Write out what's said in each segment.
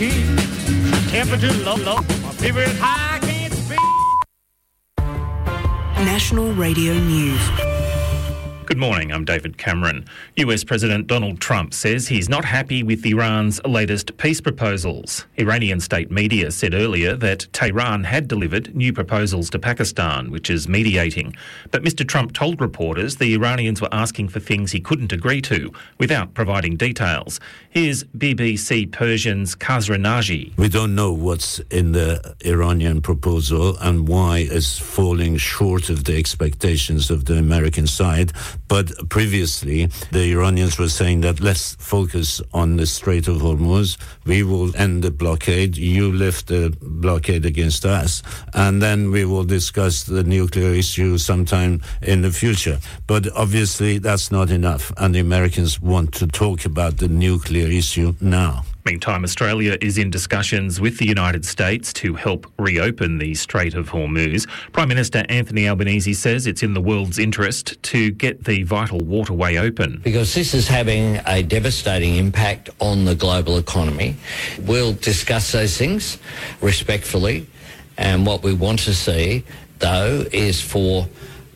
cheap. Temperature low, my fever is high, can't speak. National Radio News. Good morning, I'm David Cameron. US President Donald Trump says he's not happy with Iran's latest peace proposals. Iranian state media said earlier that Tehran had delivered new proposals to Pakistan, which is mediating. But Mr Trump told reporters the Iranians were asking for things he couldn't agree to without providing details. Here's BBC Persian's Khazra Naji. We don't know what's in the Iranian proposal and why it's falling short of the expectations of the American side. But previously, the Iranians were saying that let's focus on the Strait of Hormuz. We will end the blockade. You lift the blockade against us. And then we will discuss the nuclear issue sometime in the future. But obviously, that's not enough. And the Americans want to talk about the nuclear issue now. Meantime, Australia is in discussions with the United States to help reopen the Strait of Hormuz. Prime Minister Anthony Albanese says it's in the world's interest to get the vital waterway open. Because this is having a devastating impact on the global economy. We'll discuss those things respectfully, and what we want to see, though, is for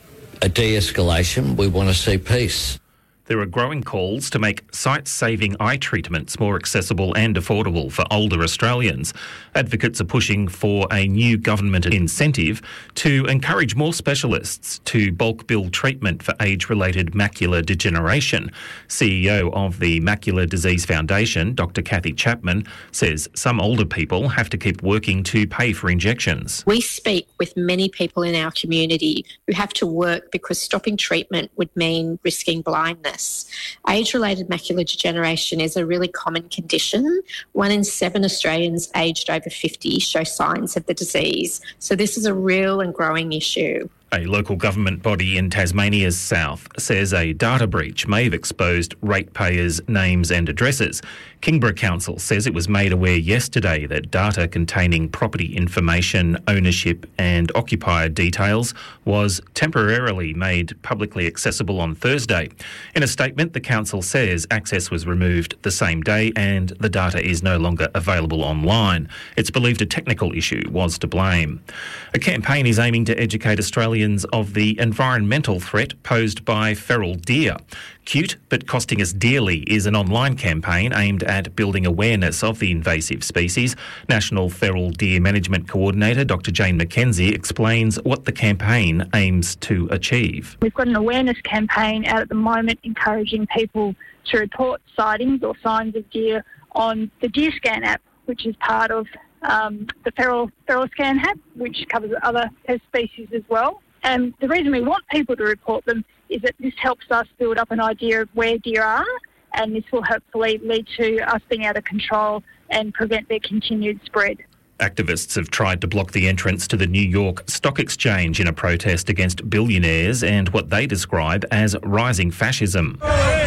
a de-escalation. We want to see peace. There are growing calls to make sight-saving eye treatments more accessible and affordable for older Australians. Advocates are pushing for a new government incentive to encourage more specialists to bulk bill treatment for age-related macular degeneration. CEO of the Macular Disease Foundation, Dr Kathy Chapman, says some older people have to keep working to pay for injections. We speak with many people in our community who have to work because stopping treatment would mean risking blindness. Age-related macular degeneration is a really common condition. 1 in 7 Australians aged over 50 show signs of the disease. So this is a real and growing issue. A local government body in Tasmania's south says a data breach may have exposed ratepayers' names and addresses. Kingborough Council says it was made aware yesterday that data containing property information, ownership and occupier details was temporarily made publicly accessible on Thursday. In a statement, the council says access was removed the same day and the data is no longer available online. It's believed a technical issue was to blame. A campaign is aiming to educate Australians of the environmental threat posed by feral deer. Cute but costing us dearly is an online campaign aimed at building awareness of the invasive species. National Feral Deer Management Coordinator Dr Jane McKenzie explains what the campaign aims to achieve. We've got an awareness campaign out at the moment encouraging people to report sightings or signs of deer on the Deer Scan app, which is part of the Feral Scan app, which covers other pest species as well. And the reason we want people to report them is that this helps us build up an idea of where deer are, and this will hopefully lead to us being able to control and prevent their continued spread. Activists have tried to block the entrance to the New York Stock Exchange in a protest against billionaires and what they describe as rising fascism.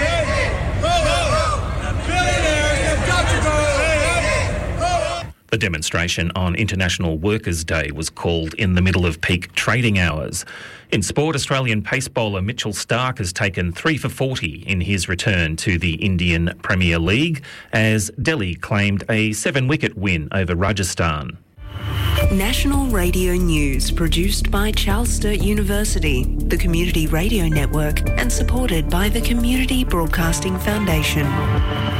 The demonstration on International Workers' Day was called in the middle of peak trading hours. In sport, Australian pace bowler Mitchell Starc has taken 3 for 40 in his return to the Indian Premier League as Delhi claimed a 7-wicket win over Rajasthan. National Radio News, produced by Charles Sturt University, the Community Radio Network, and supported by the Community Broadcasting Foundation.